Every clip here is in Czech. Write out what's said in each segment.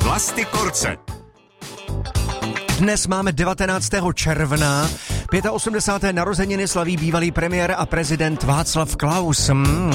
Vlasty Korce. Dnes máme 19. června, 85. narozeniny slaví bývalý premiér a prezident Václav Klaus.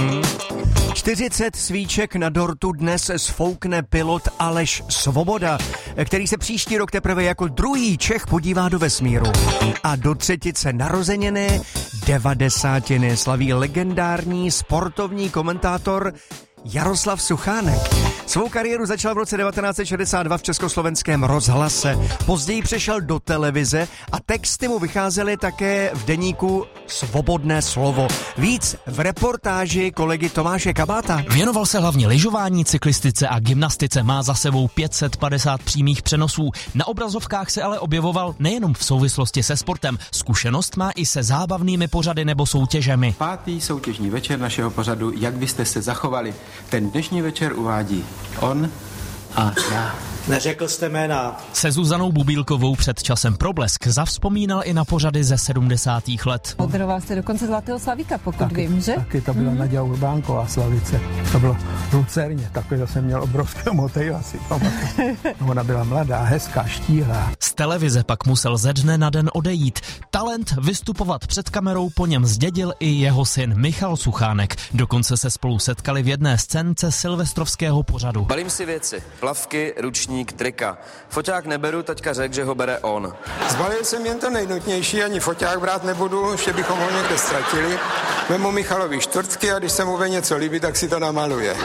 40 svíček na dortu dnes sfoukne pilot Aleš Svoboda, který se příští rok teprve jako druhý Čech podívá do vesmíru. A do třetice narozeniny 90. slaví legendární sportovní komentátor Jaroslav Suchánek. Svou kariéru začal v roce 1962 v Československém rozhlase. Později přešel do televize a texty mu vycházely také v deníku Svobodné slovo. Víc v reportáži kolegy Tomáše Kabáta. Věnoval se hlavně lyžování, cyklistice a gymnastice. Má za sebou 550 přímých přenosů. Na obrazovkách se ale objevoval nejenom v souvislosti se sportem. Zkušenost má i se zábavnými pořady nebo soutěžemi. 5. soutěžní večer našeho pořadu Jak byste se zachovali. Ten dnešní večer uvádí on a já. Neřekl jste jména. Se Zuzanou Bubílkovou před časem Problesk zavzpomínal i na pořady ze 70. let. Moderoval jste dokonce Zlatého slavíka, pokud vím, že? Taky to byla Naďa Urbánková Slavice. To bylo v Lucerně, takový jsem měl obrovský motejl asi. Ona byla mladá, hezká, štíhlá. Z televize pak musel ze dne na den odejít. Talent vystupovat před kamerou po něm zdědil i jeho syn Michal Suchánek. Dokonce se spolu setkali v jedné scénce silvestrovského pořadu. Balím si věci, plavky, ruční, trika. Foťák neberu, taťka řekl, že ho bere on. Zbalil jsem jen to nejnutnější, ani foťák brát nebudu, ještě bychom ho někde ztratili. Vemu Michalovi čtvrtky a když se mu ve něco líbí, tak si to namaluje.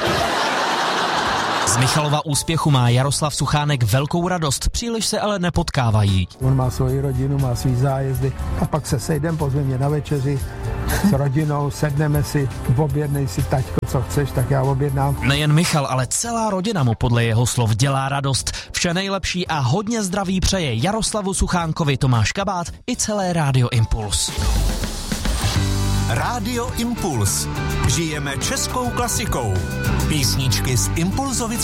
Z Michalova úspěchu má Jaroslav Suchánek velkou radost, příliš se ale nepotkávají. On má svoji rodinu, má svý zájezdy a pak se sejdem, pozve mě na večeři s rodinou, sedneme si, objednej si taťko, co chceš, tak já objednám. Nejen Michal, ale celá rodina mu podle jeho slov dělá radost. Vše nejlepší a hodně zdraví přeje Jaroslavu Suchánkovi Tomáš Kabát i celé Rádio Impuls. Rádio Impuls. Žijeme českou klasikou. Písničky z Impulzovy